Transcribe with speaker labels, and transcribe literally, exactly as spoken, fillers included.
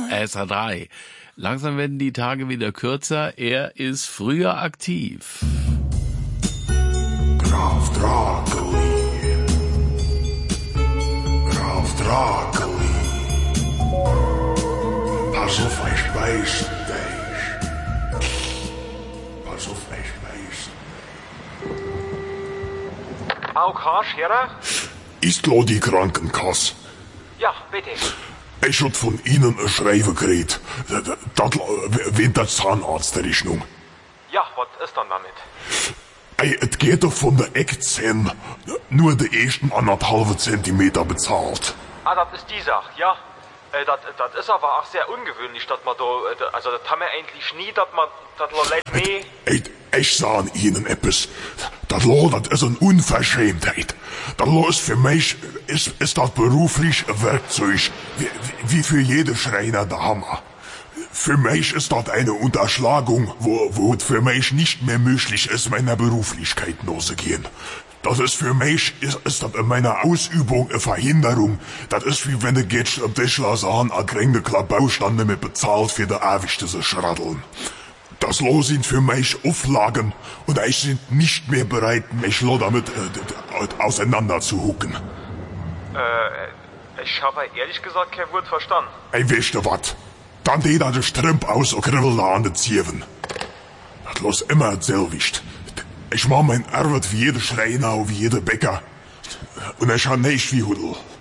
Speaker 1: S H drei. Langsam werden die Tage wieder kürzer. Er ist früher aktiv.
Speaker 2: Graf Dracoli. Graf Dracoli. Pass auf, ich weiß dich. Pass auf, ich weiß.
Speaker 3: Auch Hasch, Herr?
Speaker 2: Ist lo die Krankenkasse?
Speaker 3: Ja, bitte.
Speaker 2: Ich hab von Ihnen ein Schreiben gekriegt. Das wird der Zahnarztrechnung.
Speaker 3: Ja, was ist dann damit?
Speaker 2: Ey, es geht doch von der Eckzähne nur die ersten anderthalb Zentimeter bezahlt.
Speaker 3: Ah, das ist die Sache, ja. Äh, das, das ist aber auch sehr ungewöhnlich, dass man da, äh, also das haben wir eigentlich nie, dass man, dass man leid nee.
Speaker 2: Ey, ich sag Ihnen etwas. Das Lo, das ist eine Unverschämtheit. Das Lo ist für mich, ist, ist das beruflich ein Werkzeug, wie, wie für jede Schreiner der Hammer. Für mich ist das eine Unterschlagung, wo, wo es für mich nicht mehr möglich ist, meiner Beruflichkeit nachzugehen. Das ist für mich, ist, ist das in meiner Ausübung eine Verhinderung. Das ist wie wenn du gehst am Tischler sagen, a kränkte Klabaustand nicht mehr bezahlt für die ewig zu schraddeln. Das Lo sind für mich Auflagen und ich sind nicht mehr bereit, mich lo damit äh, auseinander zu hucken.
Speaker 3: Äh, ich habe ehrlich gesagt kein Wort verstanden.
Speaker 2: Ey, weißt du wat? Dann die da de Strümp aus und kribbel da an de Zieven. Das los immer selwicht. Ich mach mein Arbeit wie jeder Schreiner, wie jeder Bäcker. Und ich han nicht wie Hudel.